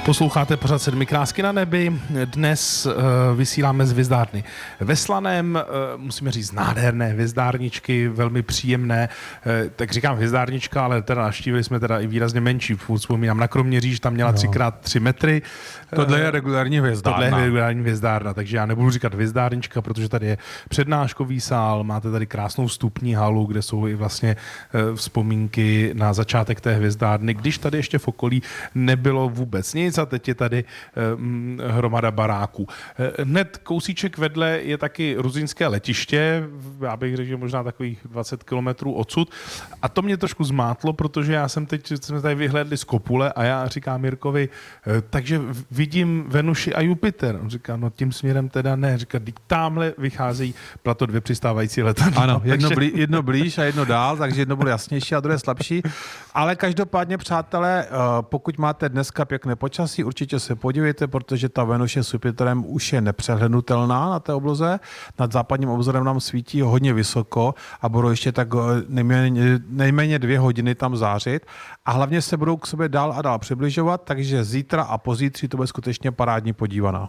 Posloucháte pořád Sedmi krásky na nebi. Dnes vysíláme z hvězdárny ve Slaném. Musíme říct nádherné hvězdárničky, velmi příjemné. Tak říkám hvězdárnička, ale teda navštívili jsme teda i výrazně menší. Vzpomínám na Kroměříž, tam měla 3x3 metry. Tohle je regulární hvězdárna. Tohle je regulární hvězdárna, takže já nebudu říkat hvězdárnička, protože tady je přednáškový sál, máte tady krásnou vstupní halu, kde jsou i vlastně vzpomínky na začátek té hvězdárny, když tady ještě v okolí nebylo vůbec nic a teď je tady hromada baráků. Hned kousíček vedle je taky Ruzyňské letiště, já bych řekl, že možná takových 20 kilometrů odsud. A to mě trošku zmátlo, protože jsme tady vyhlédli z kopule a já říkám Mirkovi, takže vidím Venuši a Jupiter. On říká, no tím směrem teda ne. Říká, tamhle vycházejí plato 2 přistávající letadla. Ano, jedno blíž a jedno dál, takže jedno bylo jasnější a druhé slabší. Ale každopádně, přátelé, pokud máte dneska pěkné počasí, určitě se podívejte, protože ta Venuše s Jupiterem už je nepřehlednutelná na té obloze. Nad západním obzorem nám svítí hodně vysoko a budou ještě tak nejméně 2 hodiny tam zářit. A hlavně se budou k sobě dál a dál přibližovat, takže zítra a pozítří to bude skutečně parádní podívaná.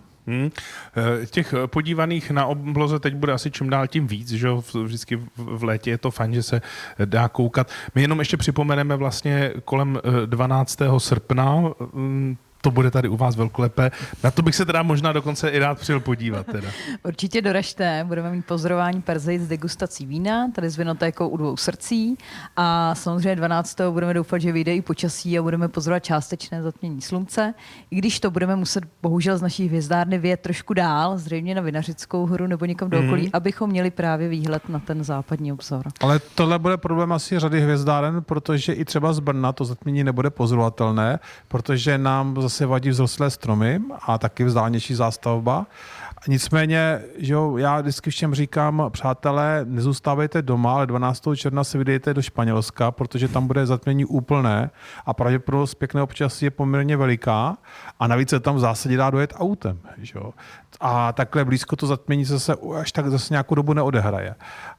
Těch podívaných na obloze teď bude asi čím dál tím víc, že vždycky v létě je to fajn, že se dá koukat. My jenom ještě připomeneme vlastně kolem 12. srpna, to bude tady u vás velkolepé. Na to bych se teda možná dokonce i rád přijel podívat. Teda. Určitě doražte, budeme mít pozorování Perzejc s degustací vína, tady s vinotékou u 2 srdcí a samozřejmě 12. budeme doufat, že vyjde i počasí a budeme pozorovat částečné zatmění slunce. I když to budeme muset bohužel z naší hvězdárny vyjet trošku dál, zřejmě na Vinařickou horu nebo někam do okolí, abychom měli právě výhled na ten západní obzor. Ale tohle bude problém asi řady hvězdáren, protože i třeba z Brna to zatmění nebude pozorovatelné, protože nám zase vadí vzrostlé stromy a taky vzdálenější zástavba. Nicméně, že jo, já vždycky všem říkám, přátelé, nezůstávejte doma, ale 12. června se vydejte do Španělska, protože tam bude zatmění úplné a pravděpodobnost pěkného počasí je poměrně veliká a navíc se tam v zásadě dá dojet autem. Že jo. A takhle blízko to zatmění se až tak zase nějakou dobu neodehraje.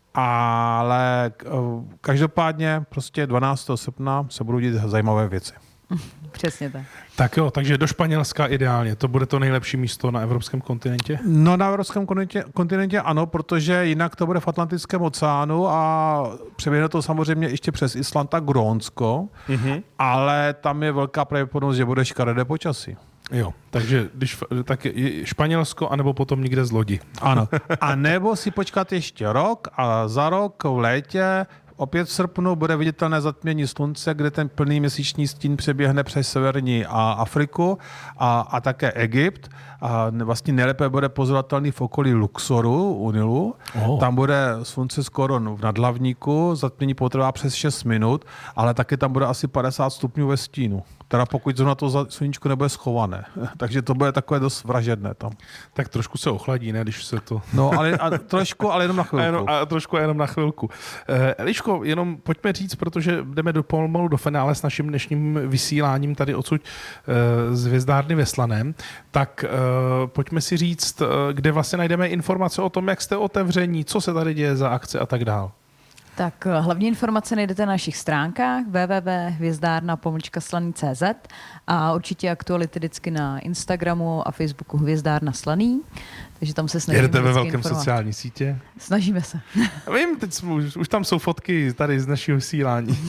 Ale každopádně prostě 12. srpna se budou dít zajímavé věci. Přesně tak. Tak jo, takže do Španělska ideálně. To bude to nejlepší místo na evropském kontinentě? No na evropském kontinentě ano, protože jinak to bude v Atlantickém oceánu a přeběhne to samozřejmě ještě přes Island a Grónsko, ale tam je velká pravděpodobnost, že bude škaredé počasí. Jo, takže tak Španělsko, anebo potom někde z lodi. Ano, a nebo si počkat ještě rok a za rok v létě opět v srpnu bude viditelné zatmění slunce, kde ten plný měsíční stín přeběhne přes severní Afriku a také Egypt. A vlastně nejlépe bude pozorovatelný v okolí Luxoru, u Nilu. Tam bude slunce skoro v nadhlavníku, zatmění potrvá přes 6 minut, ale taky tam bude asi 50 stupňů ve stínu. Teda pokud zrovna to sluníčko nebude schované. Takže to bude takové dost vražedné tam. Tak trošku se ochladí, ne, když se to... No, ale trošku, ale jenom na chvilku. Trošku jenom na chvilku. Eliško, jenom pojďme říct, protože jdeme pomalu do finále s naším dnešním vysíláním tady odsud z hvězdárny ve Slaném, tak pojďme si říct, kde vlastně najdeme informace o tom, jak jste otevření, co se tady děje za akce a tak dál. Tak hlavní informace najdete na našich stránkách www.hvězdárna.slaný.cz a určitě aktuality vždycky na Instagramu a Facebooku Hvězdárna Slaný. Takže tam se snažíme. Jedete ve velkém sociální sítě? Snažíme se. Vím, teď už tam jsou fotky tady z našeho vysílání.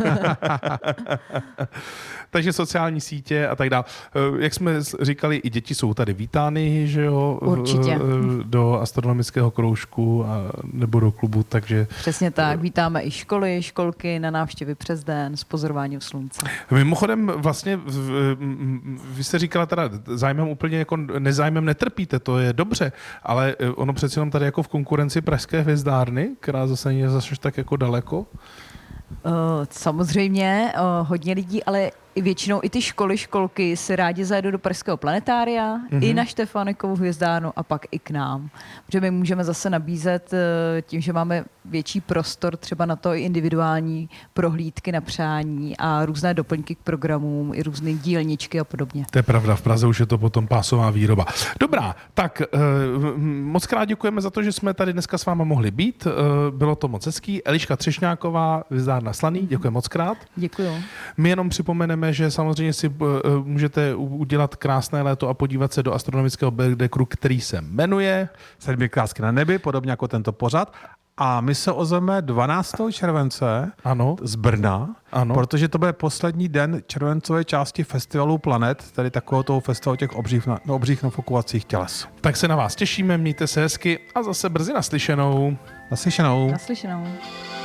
Takže sociální sítě a tak dále. Jak jsme říkali, i děti jsou tady vítány, že jo? Určitě. Do astronomického kroužku nebo do klubu, takže... Přesně tak. Vítáme i školy, školky na návštěvy přes den s pozorováním slunce. Mimochodem vlastně vy jste říkala teda zájmem úplně jako nezájmem netrpíte, to je dobře, ale ono přeci jenom tady jako v konkurenci Pražské hvězdárny, která zase není zase tak jako daleko. Samozřejmě hodně lidí, ale většinou i ty školky si rádi zajedou do Pražského planetária, i na Štefánikovu hvězdárnu a pak i k nám. Protože my můžeme zase nabízet tím, že máme větší prostor třeba na to i individuální prohlídky na přání a různé doplňky k programům, i různé dílničky a podobně. To je pravda, v Praze už je to potom pásová výroba. Dobrá, tak moc krát děkujeme za to, že jsme tady dneska s váma mohli být. Bylo to moc hezký. Eliška Třešňáková, hvězdárna Slaný, děkujeme moc krát. Děkuju. My jenom připomeneme, opakujeme, že samozřejmě si můžete udělat krásné léto a podívat se do astronomického Belvedekru, který se jmenuje 7 krásky na nebi, podobně jako tento pořad. A my se ozveme 12. července Ano. z Brna, Ano. protože to bude poslední den červencové části festivalu Planet, tedy takového toho festivalu těch obřích nafukovacích těles. Tak se na vás těšíme, mějte se hezky a zase brzy naslyšenou. Naslyšenou. Naslyšenou.